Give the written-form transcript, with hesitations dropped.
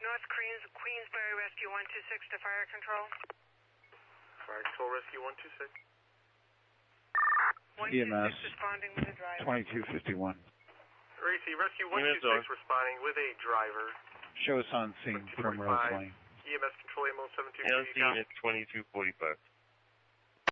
North Queensbury Rescue 126 to Fire Control. Fire Control Rescue 126. EMS responding with a driver. 2251. Racy, Rescue 126 responding with a driver. Show us on scene from Rose Lane. EMS Control AMO 72. LC at 2245.